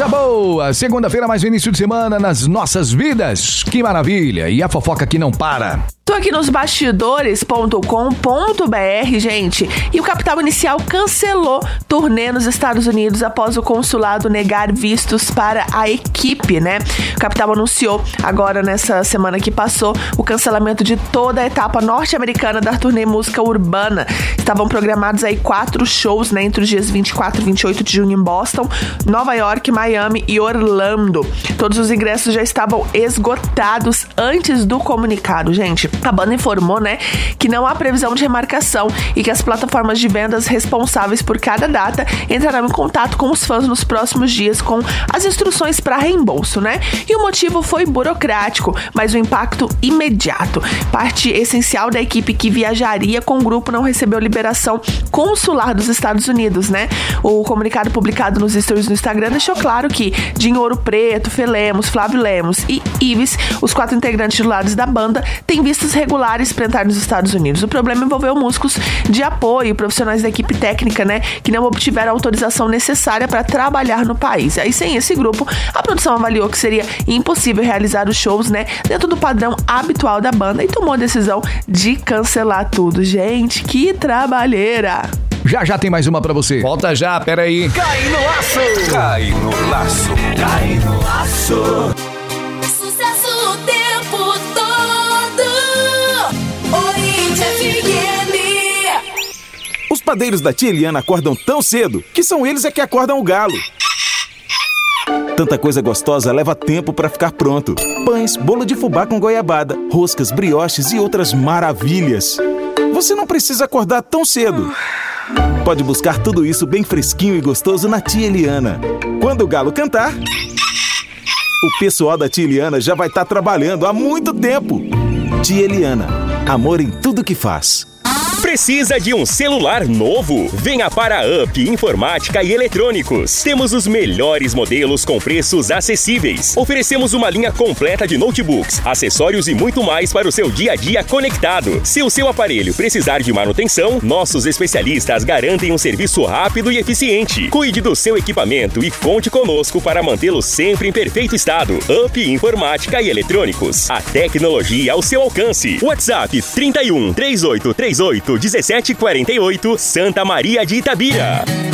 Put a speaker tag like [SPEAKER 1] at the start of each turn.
[SPEAKER 1] Coisa boa! Segunda-feira, mais um início de semana nas nossas vidas. Que maravilha! E a fofoca que não para.
[SPEAKER 2] Tô aqui nos bastidores.com.br, gente, e o Capital Inicial cancelou turnê nos Estados Unidos após o consulado negar vistos para a equipe, né? O Capital anunciou agora, nessa semana que passou, o cancelamento de toda a etapa norte-americana da turnê Música Urbana. Estavam programados aí 4 shows, né, entre os dias 24 e 28 de junho em Boston, Nova York, Miami e Orlando. Todos os ingressos já estavam esgotados antes do comunicado, gente. A banda informou, né, que não há previsão de remarcação e que as plataformas de vendas responsáveis por cada data entrarão em contato com os fãs nos próximos dias com as instruções para reembolso, né? E o motivo foi burocrático, mas o impacto imediato. Parte essencial da equipe que viajaria com o grupo não recebeu liberação consular dos Estados Unidos, né? O comunicado publicado nos stories no Instagram deixou claro que Dinho Ouro Preto, Fê Lemos, Flávio Lemos e Ives, os 4 integrantes titulares da banda, têm vistos regulares para entrar nos Estados Unidos. O problema envolveu músicos de apoio, profissionais da equipe técnica, né, que não obtiveram a autorização necessária para trabalhar no país. Aí, sem esse grupo, a produção avaliou que seria impossível realizar os shows, né, dentro do padrão habitual da banda e tomou a decisão de cancelar tudo. Gente, que trabalheira!
[SPEAKER 1] Já tem mais uma pra você. Volta já, peraí.
[SPEAKER 3] Cai no laço! Cai no laço! Cai no laço!
[SPEAKER 4] Sucesso o tempo todo! Orange FM!
[SPEAKER 5] Os padeiros da tia Eliana acordam tão cedo que são eles é que acordam o galo. Tanta coisa gostosa leva tempo pra ficar pronto. Pães, bolo de fubá com goiabada, roscas, brioches e outras maravilhas. Você não precisa acordar tão cedo. Pode buscar tudo isso bem fresquinho e gostoso na tia Eliana. Quando o galo cantar, o pessoal da tia Eliana já vai estar trabalhando há muito tempo. Tia Eliana, amor em tudo que faz.
[SPEAKER 6] Precisa de um celular novo? Venha para a Up Informática e Eletrônicos. Temos os melhores modelos com preços acessíveis. Oferecemos uma linha completa de notebooks, acessórios e muito mais para o seu dia a dia conectado. Se o seu aparelho precisar de manutenção, nossos especialistas garantem um serviço rápido e eficiente. Cuide do seu equipamento e conte conosco para mantê-lo sempre em perfeito estado. Up Informática e Eletrônicos. A tecnologia ao seu alcance. WhatsApp 31 3838 1748, Santa Maria de Itabira.